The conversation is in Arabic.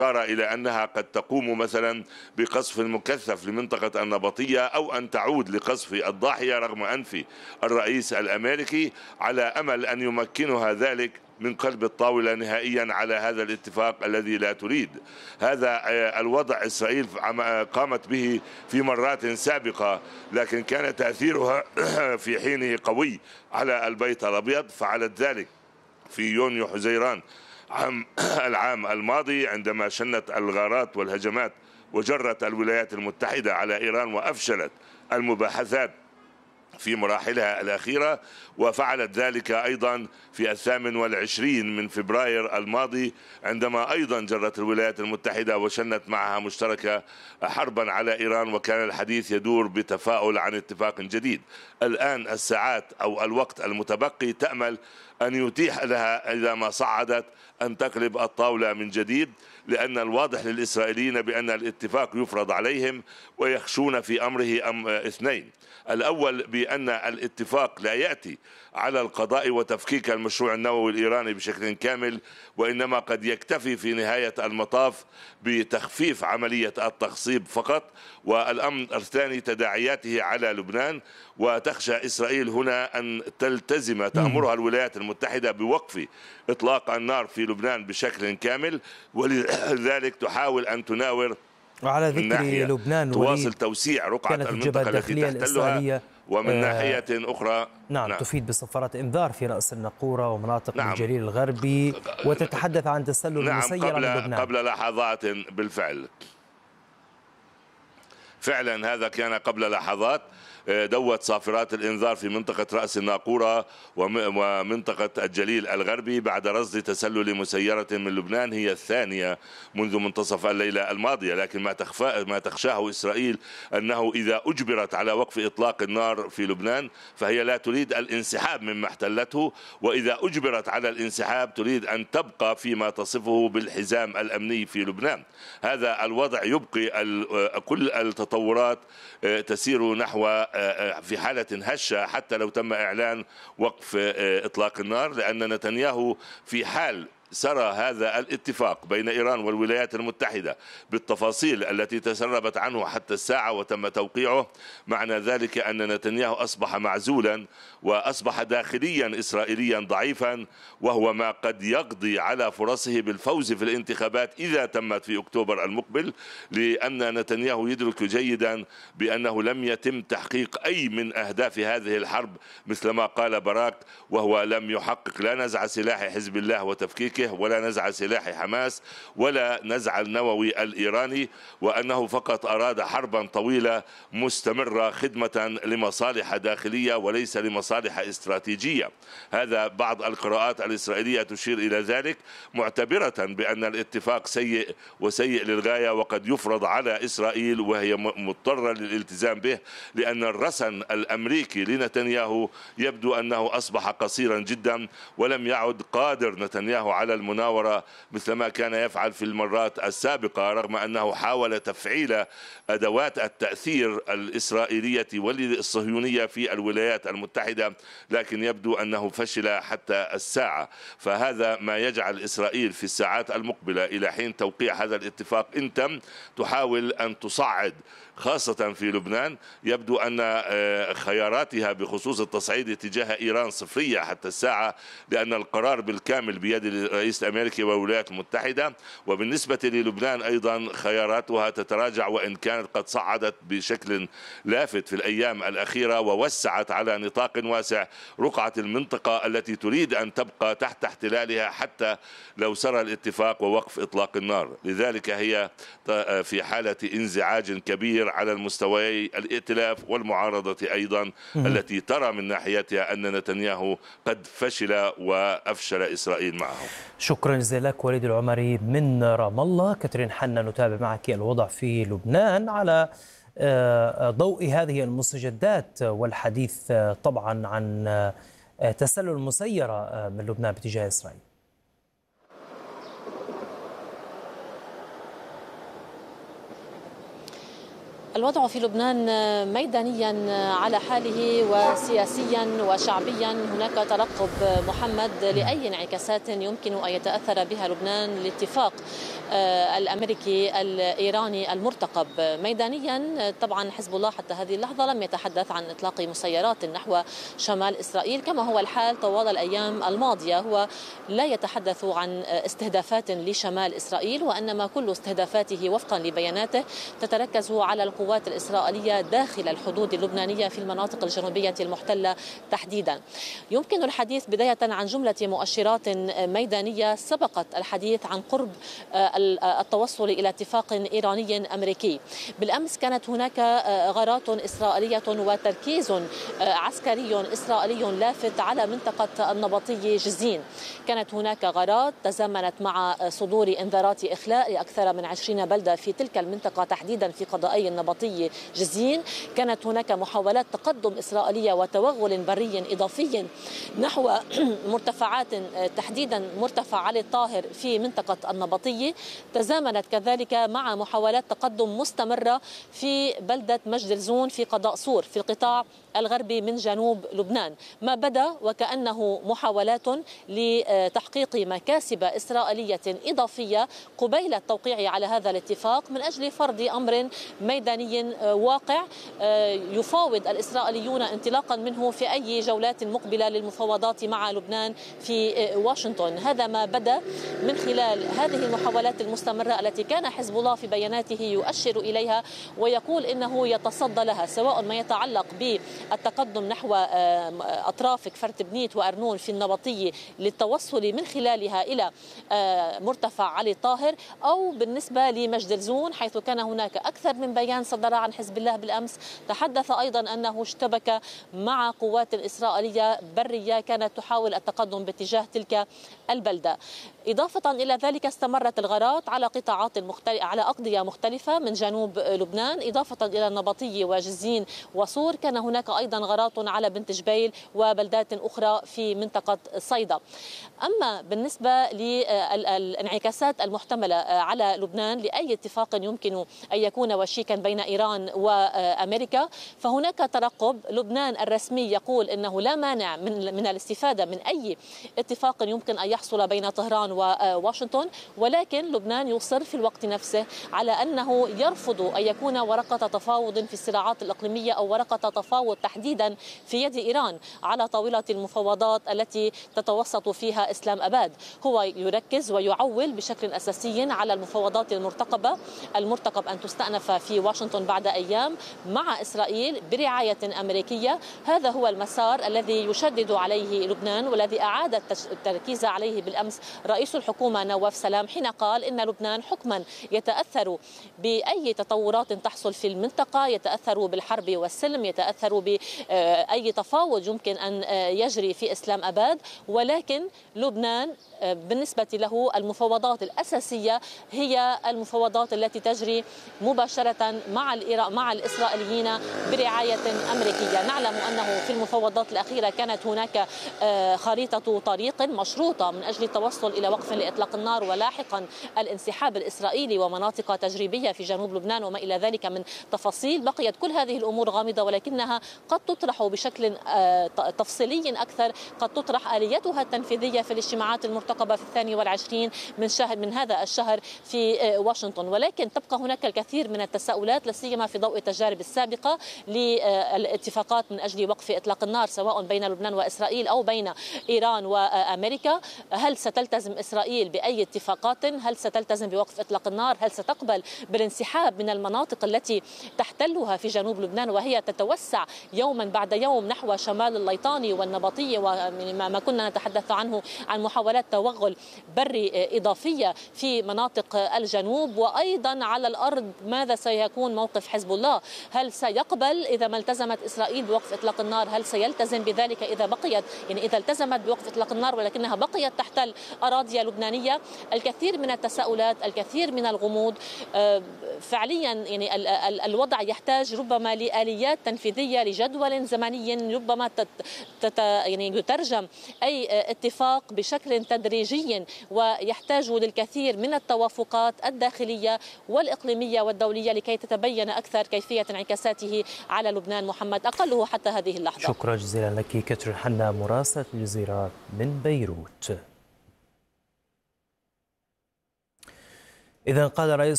إشارة إلى أنها قد تقوم مثلا بقصف مكثف لمنطقة النبطية أو أن تعود لقصف الضاحية، رغم أنف الرئيس الأمريكي، على أمل أن يمكنها ذلك من قلب الطاولة نهائيا على هذا الاتفاق الذي لا تريد. هذا الوضع إسرائيل قامت به في مرات سابقة، لكن كان تأثيرها في حينه قوي على البيت الأبيض. فعلت ذلك في يونيو حزيران العام الماضي عندما شنت الغارات والهجمات وجرت الولايات المتحدة على إيران وأفشلت المباحثات في مراحلها الأخيرة، وفعلت ذلك أيضا في 28 من فبراير الماضي عندما أيضا جرت الولايات المتحدة وشنت معها مشتركة حربا على إيران، وكان الحديث يدور بتفاؤل عن اتفاق جديد. الآن الساعات أو الوقت المتبقي تأمل أن يتيح لها إذا ما صعدت أن تقلب الطاولة من جديد، لأن الواضح للإسرائيليين بأن الاتفاق يفرض عليهم ويخشون في أمره اثنين: الأول بأن الاتفاق لا يأتي على القضاء وتفكيك المشروع النووي الإيراني بشكل كامل، وإنما قد يكتفي في نهاية المطاف بتخفيف عملية التخصيب فقط. والأمر الثاني تداعياته على لبنان، وتخشى إسرائيل هنا أن تلتزم تأمرها الولايات المتحدة بوقف إطلاق النار في لبنان بشكل كامل، ولذلك تحاول أن تناور وعلى ذكر لبنان تواصل توسيع رقعة المنطقة التي تحتلها، ومن ناحية أخرى نعم تفيد بصفارات إنذار في رأس الناقورة ومناطق الجليل الغربي، وتتحدث عن تسلل مسيرة من لبنان قبل لحظات بالفعل. فعلا هذا كان قبل لحظات. دوت صافرات الإنذار في منطقة رأس الناقورة ومنطقة الجليل الغربي بعد رصد تسلل مسيرة من لبنان، هي الثانية منذ منتصف الليلة الماضية. لكن ما تخشاه إسرائيل أنه إذا أجبرت على وقف إطلاق النار في لبنان فهي لا تريد الانسحاب مما احتلته، وإذا أجبرت على الانسحاب تريد أن تبقى فيما تصفه بالحزام الأمني في لبنان. هذا الوضع يبقي كل التطورات تسير نحو في حالة هشة حتى لو تم إعلان وقف إطلاق النار، لأن نتنياهو في حال سرى هذا الاتفاق بين إيران والولايات المتحدة بالتفاصيل التي تسربت عنه حتى الساعة وتم توقيعه، معنى ذلك أن نتنياهو أصبح معزولا وأصبح داخليا إسرائيليا ضعيفا، وهو ما قد يقضي على فرصه بالفوز في الانتخابات إذا تمت في أكتوبر المقبل، لأن نتنياهو يدرك جيدا بأنه لم يتم تحقيق أي من أهداف هذه الحرب مثل ما قال باراك، وهو لم يحقق لا نزع سلاح حزب الله وتفكيكه، ولا نزع سلاح حماس، ولا نزع النووي الإيراني، وأنه فقط أراد حربا طويلة مستمرة خدمة لمصالح داخلية وليس لمصالح استراتيجية. هذا بعض القراءات الإسرائيلية تشير إلى ذلك، معتبرة بأن الاتفاق سيء وسيء للغاية، وقد يفرض على إسرائيل وهي مضطرة للالتزام به، لأن الرسن الأمريكي لنتنياهو يبدو أنه أصبح قصيرا جدا، ولم يعد قادر نتنياهو على المناورة مثل ما كان يفعل في المرات السابقة، رغم أنه حاول تفعيل أدوات التأثير الإسرائيلية والصهيونية في الولايات المتحدة، لكن يبدو أنه فشل حتى الساعة. فهذا ما يجعل إسرائيل في الساعات المقبلة إلى حين توقيع هذا الاتفاق إن تم تحاول أن تصعد خاصة في لبنان. يبدو أن خياراتها بخصوص التصعيد تجاه إيران صفرية حتى الساعة، لأن القرار بالكامل بيد الرئيس الأمريكي والولايات المتحدة. وبالنسبة للبنان أيضا خياراتها تتراجع، وإن كانت قد صعدت بشكل لافت في الأيام الأخيرة ووسعت على نطاق واسع رقعة المنطقة التي تريد أن تبقى تحت احتلالها حتى لو سرى الاتفاق ووقف إطلاق النار. لذلك هي في حالة انزعاج كبير على المستوى الائتلاف والمعارضة أيضا، التي ترى من ناحيتها أن نتنياهو قد فشل وأفشل إسرائيل معه. شكرا جزيلا لك وليد العمري من رام الله. كاترين حنا نتابع معك الوضع في لبنان على ضوء هذه المستجدات والحديث طبعا عن تسلل مسيرة من لبنان باتجاه إسرائيل. الوضع في لبنان ميدانيا على حاله وسياسيا وشعبيا. هناك ترقب محمد لأي انعكاسات يمكن أن يتأثر بها لبنان الاتفاق الأمريكي الإيراني المرتقب. ميدانيا طبعا حزب الله حتى هذه اللحظة لم يتحدث عن إطلاق مسيرات نحو شمال إسرائيل كما هو الحال طوال الأيام الماضية. هو لا يتحدث عن استهدافات لشمال إسرائيل، وإنما كل استهدافاته وفقا لبياناته تتركز على القوات الإسرائيلية داخل الحدود اللبنانية في المناطق الجنوبية المحتلة تحديدا. يمكن الحديث بداية عن جملة مؤشرات ميدانية سبقت الحديث عن قرب التوصل إلى اتفاق إيراني أمريكي. بالأمس كانت هناك غارات إسرائيلية وتركيز عسكري إسرائيلي لافت على منطقة النبطي جزين. كانت هناك غارات تزامنت مع صدور إنذارات إخلاء لأكثر من 20 بلدة في تلك المنطقة تحديدا في قضائي النبطي جزين. كانت هناك محاولات تقدم إسرائيلية وتوغل بري إضافي نحو مرتفعات تحديدا مرتفع علي الطاهر في منطقة النبطي، تزامنت كذلك مع محاولات تقدم مستمرة في بلدة مجد الزون في قضاء صور في القطاع الغربي من جنوب لبنان. ما بدا وكأنه محاولات لتحقيق مكاسب إسرائيلية إضافية قبيل التوقيع على هذا الاتفاق من أجل فرض أمر ميداني واقع يفاوض الإسرائيليون انطلاقا منه في أي جولات مقبلة للمفاوضات مع لبنان في واشنطن. هذا ما بدا من خلال هذه المحاولات المستمرة التي كان حزب الله في بياناته يؤشر إليها ويقول إنه يتصدى لها، سواء ما يتعلق بالتقدم نحو أطراف كفرت بنيت وأرنون في النبطي للتوصل من خلالها إلى مرتفع علي الطاهر، أو بالنسبة لمجد الزون حيث كان هناك أكثر من بيان صدر عن حزب الله بالأمس تحدث أيضا أنه اشتبك مع قوات إسرائيلية برية كانت تحاول التقدم باتجاه تلك البلدة. إضافة إلى ذلك استمرت الغارات على قطاعات على أقضية مختلفة من جنوب لبنان، إضافة إلى النبطي وجزين وصور. كان هناك أيضا غارات على بنت جبيل وبلدات أخرى في منطقة صيدا. أما بالنسبة للانعكاسات المحتملة على لبنان لأي اتفاق يمكن أن يكون وشيكا بين إيران وأمريكا، فهناك ترقب. لبنان الرسمي يقول أنه لا مانع من الاستفادة من أي اتفاق يمكن أن يحصل بين طهران وواشنطن، ولكن لبنان يصر في الوقت نفسه على أنه يرفض أن يكون ورقة تفاوض في الصراعات الإقليمية أو ورقة تفاوض تحديدا في يد إيران على طاولة المفاوضات التي تتوسط فيها إسلام أباد. هو يركز ويعول بشكل أساسي على المفاوضات المرتقب أن تستأنف في واشنطن بعد أيام مع إسرائيل برعاية أمريكية. هذا هو المسار الذي يشدد عليه لبنان والذي أعاد التركيز عليه بالأمس رئيس الحكومة نواف سلام حين قال إن لبنان حكما يتأثر بأي تطورات تحصل في المنطقة، يتأثر بالحرب والسلم، يتأثر بأي تفاوض يمكن أن يجري في إسلام أباد، ولكن لبنان بالنسبة له المفاوضات الأساسية هي المفاوضات التي تجري مباشرة مع الإسرائيليين برعاية أمريكية. نعلم أنه في المفاوضات الأخيرة كانت هناك خريطة طريق مشروطة من أجل التوصل إلى وقف لإطلاق النار ولاحقا الانسحاب الإسرائيلي ومناطق تجريبية في جنوب لبنان وما إلى ذلك من تفاصيل. بقيت كل هذه الأمور غامضة ولكنها قد تطرح بشكل تفصيلي أكثر، قد تطرح آليتها التنفيذية في الاجتماعات المرتقبة في 22 من هذا الشهر في واشنطن. ولكن تبقى هناك الكثير من التساؤلات لا سيما في ضوء التجارب السابقة للاتفاقات من أجل وقف إطلاق النار سواء بين لبنان وإسرائيل أو بين إيران وأمريكا. هل ستلتزم إسرائيل بأي اتفاقات؟ هل ستلتزم بوقف إطلاق النار؟ هل ستقبل بالانسحاب من المناطق التي تحتلها في جنوب لبنان وهي تتوسع يوما بعد يوم نحو شمال الليطاني والنبطية وما كنا نتحدث عنه عن محاولات توغل بري إضافية في مناطق الجنوب؟ وأيضا على الأرض ماذا سيكون موقف حزب الله؟ هل سيقبل إذا ما التزمت إسرائيل بوقف إطلاق النار؟ هل سيلتزم بذلك إذا التزمت بوقف إطلاق النار ولكنها بقيت تحتل أراضي لبنانية؟ الكثير من التساؤلات، الكثير من الغموض. فعليا الوضع يحتاج ربما لآليات تنفيذية لجدول زمني ربما يترجم أي اتفاق بشكل تدريجي، ويحتاج للكثير من التوافقات الداخلية والإقليمية والدولية لكي تتبنى ليتبين أكثر كيفية انعكاساته على لبنان. محمد، أقله حتى هذه اللحظة. شكرا جزيلا لك كاترين حنا مراسلة الجزيرة من بيروت. إذا قال رئيس